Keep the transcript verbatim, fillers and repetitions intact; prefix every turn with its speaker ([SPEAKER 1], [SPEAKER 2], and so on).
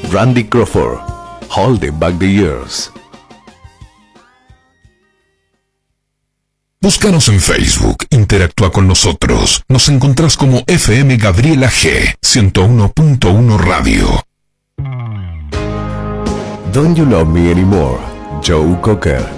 [SPEAKER 1] Randy Crawford, Holding Back the Years.
[SPEAKER 2] Búscanos en Facebook, interactúa con nosotros. Nos encontrás como F M Gabriela G, ciento uno punto uno Radio.
[SPEAKER 1] Don't You Love Me Anymore, Joe Cocker.